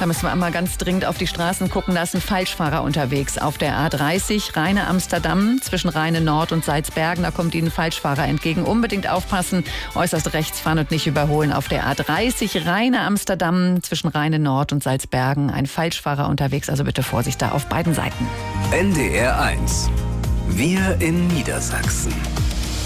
Da müssen wir einmal ganz dringend auf die Straßen gucken. Da ist ein Falschfahrer unterwegs auf der A30 Rheine-Amsterdam zwischen Rheine-Nord und Salzbergen. Da kommt Ihnen ein Falschfahrer entgegen. Unbedingt aufpassen, äußerst rechts fahren und nicht überholen. Auf der A30 Rheine-Amsterdam zwischen Rheine-Nord und Salzbergen ein Falschfahrer unterwegs. Also bitte Vorsicht da auf beiden Seiten. NDR 1. Wir in Niedersachsen.